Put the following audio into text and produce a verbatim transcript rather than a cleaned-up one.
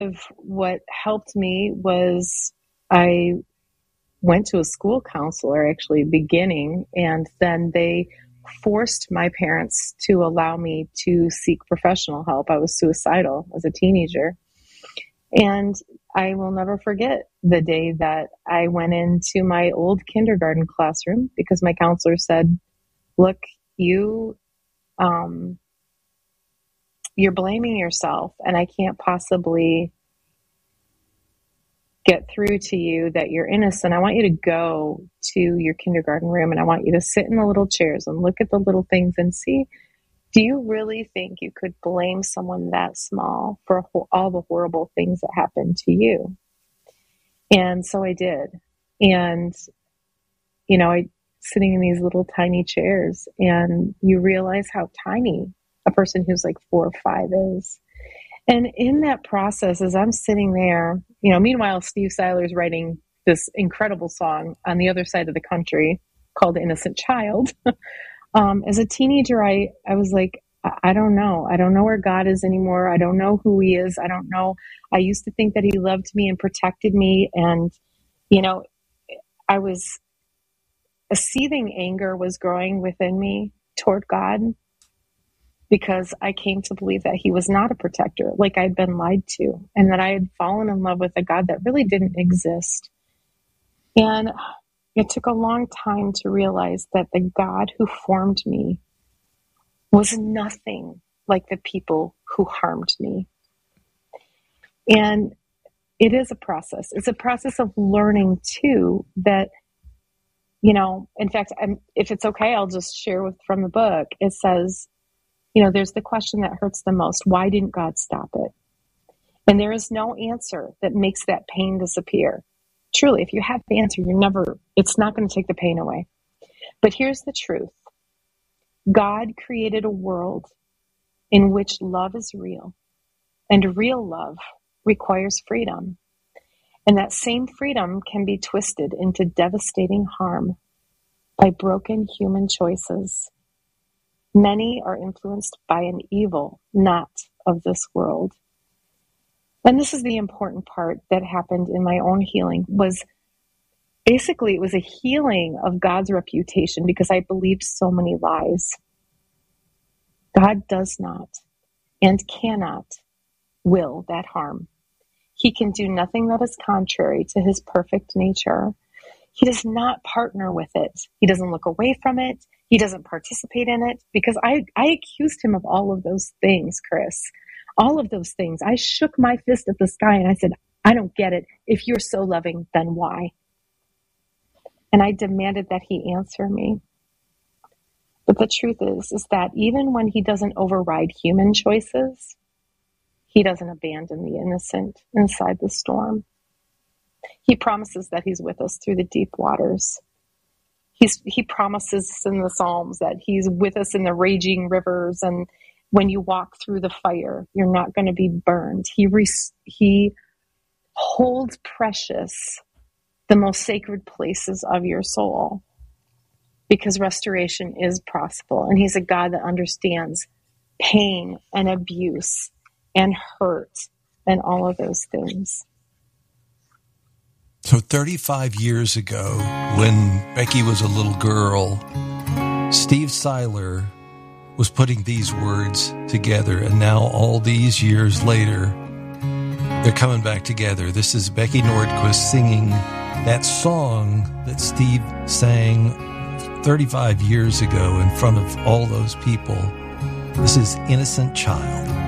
of what helped me was I went to a school counselor actually beginning, and then they forced my parents to allow me to seek professional help. I was suicidal as a teenager. And I will never forget the day that I went into my old kindergarten classroom because my counselor said, look, you, um, you're blaming yourself, and I can't possibly get through to you that you're innocent. I want you to go to your kindergarten room, and I want you to sit in the little chairs and look at the little things and see, do you really think you could blame someone that small for all the horrible things that happened to you? And so I did. And, you know, I sitting in these little tiny chairs, and you realize how tiny a person who's like four or five is. And in that process, as I'm sitting there, you know, meanwhile, Steve Seiler's writing this incredible song on the other side of the country called Innocent Child. um, as a teenager, I, I was like, I, I don't know. I don't know where God is anymore. I don't know who he is. I don't know. I used to think that he loved me and protected me. And, you know, I was, a seething anger was growing within me toward God, because I came to believe that he was not a protector, like I'd been lied to, and that I had fallen in love with a God that really didn't exist. And it took a long time to realize that the God who formed me was nothing like the people who harmed me. And it is a process. It's a process of learning, too, that, you know, in fact, I'm, if it's okay, I'll just share with from the book. It says, you know, there's the question that hurts the most. Why didn't God stop it? And there is no answer that makes that pain disappear. Truly, if you have the answer, you're never, it's not going to take the pain away. But here's the truth. God created a world in which love is real, and real love requires freedom. And that same freedom can be twisted into devastating harm by broken human choices. Many are influenced by an evil not of this world. And this is the important part that happened in my own healing, was basically it was a healing of God's reputation, because I believed so many lies. God does not and cannot will that harm. He can do nothing that is contrary to his perfect nature. He does not partner with it. He doesn't look away from it. He doesn't participate in it, because I, I accused him of all of those things, Chris. All of those things. I shook my fist at the sky and I said, I don't get it. If you're so loving, then why? And I demanded that he answer me. But the truth is, is that even when he doesn't override human choices, he doesn't abandon the innocent inside the storm. He promises that he's with us through the deep waters. He's, he promises in the Psalms that he's with us in the raging rivers. And when you walk through the fire, you're not going to be burned. He, re, he holds precious the most sacred places of your soul, because restoration is possible. And he's a God that understands pain and abuse and hurt and all of those things. So thirty-five years ago, when Becky was a little girl, Steve Seiler was putting these words together. And now all these years later, they're coming back together. This is Becky Nordquist singing that song that Steve sang thirty-five years ago in front of all those people. This is Innocent Child.